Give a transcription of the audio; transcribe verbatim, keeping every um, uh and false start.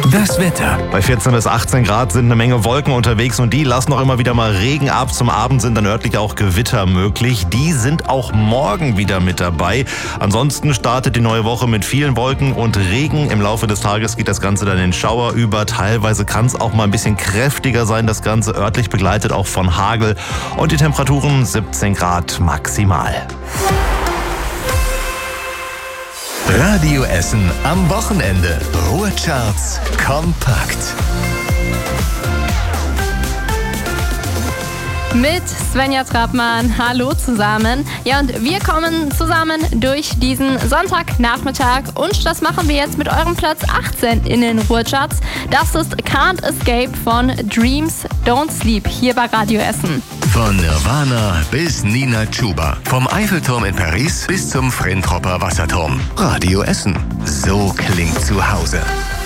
Das Wetter. Bei vierzehn bis achtzehn Grad sind eine Menge Wolken unterwegs und die lassen auch immer wieder mal Regen ab. Zum Abend sind dann örtlich auch Gewitter möglich. Die sind auch morgen wieder mit dabei. Ansonsten startet die neue Woche mit vielen Wolken und Regen. Im Laufe des Tages geht das Ganze dann in Schauer über. Teilweise kann es auch mal ein bisschen kräftiger sein. Das Ganze örtlich begleitet auch von Hagel. Und die Temperaturen siebzehn Grad maximal. Radio Essen am Wochenende. Ruhrcharts kompakt. Mit Svenja Trappmann. Hallo zusammen. Ja, und wir kommen zusammen durch diesen Sonntagnachmittag und das machen wir jetzt mit eurem Platz achtzehn in den Ruhrcharts. Das ist Can't Escape von Dreams Don't Sleep hier bei Radio Essen. Von Nirvana bis Nina Chuba. Vom Eiffelturm in Paris bis zum Frentropper Wasserturm. Radio Essen. So klingt zu Hause.